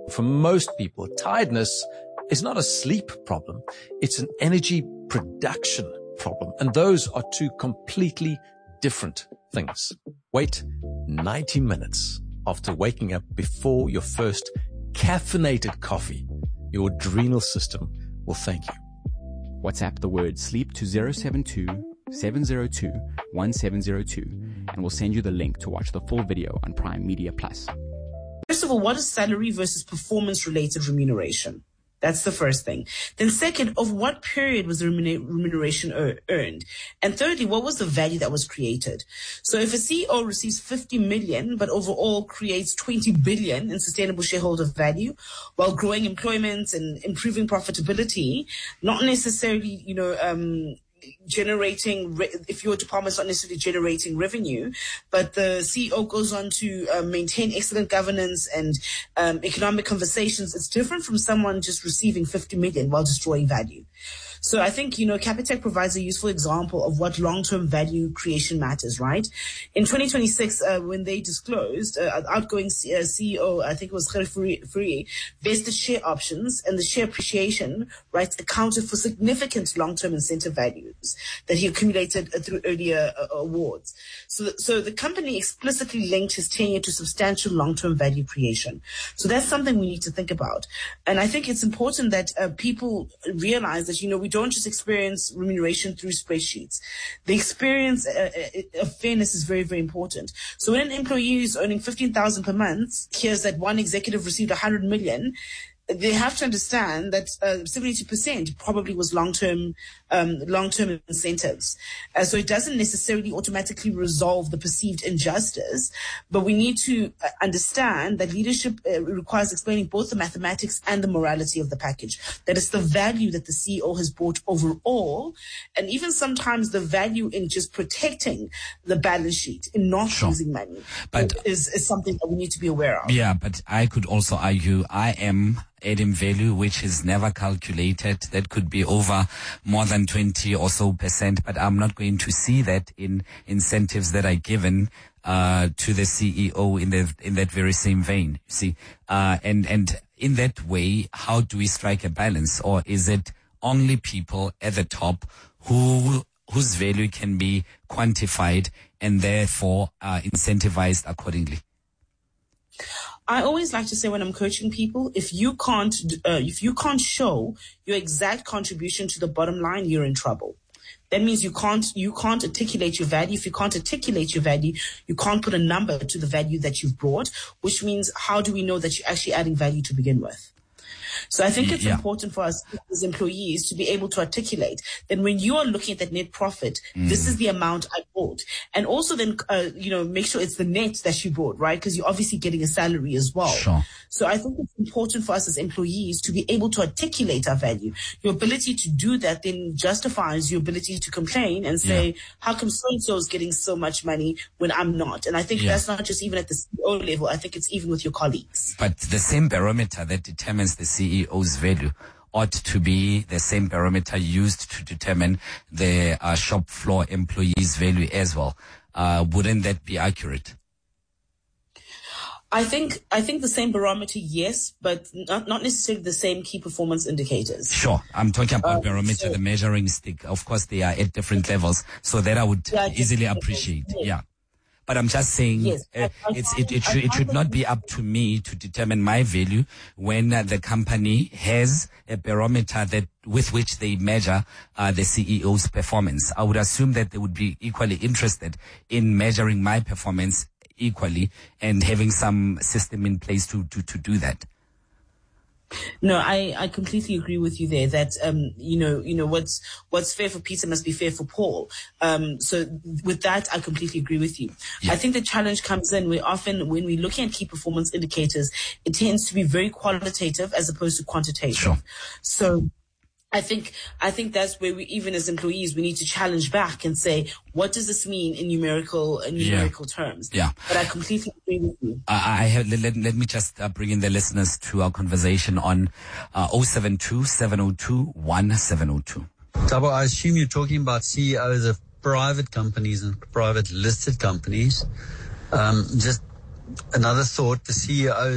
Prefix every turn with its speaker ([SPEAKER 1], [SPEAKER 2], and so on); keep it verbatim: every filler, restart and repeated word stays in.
[SPEAKER 1] For most people, tiredness is not a sleep problem. It's an energy production problem. And those are two completely different things. Wait ninety minutes after waking up before your first caffeinated coffee. Your adrenal system will thank you.
[SPEAKER 2] WhatsApp the word sleep to zero seven two, seven zero two, one seven zero two and we'll send you the link to watch the full video on Prime Media Plus.
[SPEAKER 3] First of all, what is salary versus performance-related remuneration? That's the first thing. Then second, of what period was the remuneration earned? And thirdly, what was the value that was created? So if a C E O receives fifty million, but overall creates twenty billion in sustainable shareholder value while growing employment and improving profitability, not necessarily, you know, um, generating, re- if your department's not necessarily generating revenue, but the C E O goes on to uh, maintain excellent governance and um, economic conversations, it's different from someone just receiving fifty million while destroying value. So I think, you know, Capitec provides a useful example of what long-term value creation matters, right? In twenty twenty-six, uh, when they disclosed, uh, outgoing C- uh, C E O, I think it was Gerrie Fourie, vested share options and the share appreciation rights accounted for significant long-term incentive values that he accumulated uh, through earlier uh, awards. So, so the company explicitly linked his tenure to substantial long-term value creation. So that's something we need to think about. And I think it's important that uh, people realize that, you know, we don't just experience remuneration through spreadsheets. The experience uh, of fairness is very, very important. So when an employee is earning fifteen thousand per month, hears that one executive received one hundred million, they have to understand that uh, seventy-two percent probably was long-term um, long-term incentives. Uh, so it doesn't necessarily automatically resolve the perceived injustice, but we need to uh, understand that leadership uh, requires explaining both the mathematics and the morality of the package. That it's the value that the C E O has brought overall, and even sometimes the value in just protecting the balance sheet, in not
[SPEAKER 4] sure.
[SPEAKER 3] losing money,
[SPEAKER 4] but
[SPEAKER 3] is, is something that we need to be aware of.
[SPEAKER 4] Yeah, but I could also argue I am adding value, which is never calculated. That could be over more than twenty or so percent, but I'm not going to see that in incentives that are given uh to the C E O in the in that very same vein. You see, uh and and in that way, how do we strike a balance? Or is it only people at the top who whose value can be quantified and therefore uh incentivized accordingly?
[SPEAKER 3] I always like to say when I'm coaching people, if you can't, uh, if you can't show your exact contribution to the bottom line, you're in trouble. That means you can't, you can't articulate your value. If you can't articulate your value, you can't put a number to the value that you've brought, which means how do we know that you're actually adding value to begin with? So I think it's yeah. important for us as employees to be able to articulate that when you are looking at that net profit, mm. this is the amount I bought. And also then, uh, you know, make sure it's the net that you bought, right? Because you're obviously getting a salary as well.
[SPEAKER 4] Sure.
[SPEAKER 3] So I think it's important for us as employees to be able to articulate our value. Your ability to do that then justifies your ability to complain and say, yeah. how come so-and-so is getting so much money when I'm not? And I think yeah. that's not just even at the C E O level. I think it's even with your colleagues.
[SPEAKER 4] But the same barometer that determines the C E O's value ought to be the same barometer used to determine the uh, shop floor employee's value as well. Uh, wouldn't that be accurate?
[SPEAKER 3] I think I think the same barometer, yes, but not, not necessarily the same key performance indicators.
[SPEAKER 4] Sure. I'm talking about
[SPEAKER 3] um,
[SPEAKER 4] barometer,
[SPEAKER 3] so,
[SPEAKER 4] the measuring stick. Of course, they are at different levels, so that I would
[SPEAKER 3] yeah,
[SPEAKER 4] easily appreciate.
[SPEAKER 3] Yes.
[SPEAKER 4] Yeah. But I'm just saying,
[SPEAKER 3] yes,
[SPEAKER 4] uh,
[SPEAKER 3] I, I
[SPEAKER 4] it's,
[SPEAKER 3] find,
[SPEAKER 4] it, it, should, it should not be up to me to determine my value when uh, the company has a barometer that with which they measure uh, the C E O's performance. I would assume that they would be equally interested in measuring my performance equally and having some system in place to, to, to do that.
[SPEAKER 3] No, I, I completely agree with you there that, um, you know, you know, what's, what's fair for Peter must be fair for Paul. Um, so with that, I completely agree with you. Yeah. I think the challenge comes in where often when we're looking at key performance indicators, it tends to be very qualitative as opposed to quantitative.
[SPEAKER 4] Sure.
[SPEAKER 3] So I think, I think that's where we, even as employees, we need to challenge back and say, what does this mean in numerical, in numerical
[SPEAKER 4] yeah.
[SPEAKER 3] terms?
[SPEAKER 4] Yeah.
[SPEAKER 3] But I completely agree with you.
[SPEAKER 4] I, I have, let, let me just uh, bring in the listeners to our conversation on, uh, zero seven two, seven zero two, one seven zero two.
[SPEAKER 5] Tabo, I assume you're talking about C E Os of private companies and private listed companies. Um, just another thought, the C E Os